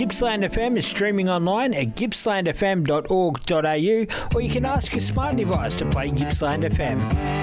Gippsland FM is streaming online at gippslandfm.org.au, or you can ask your smart device to play Gippsland FM.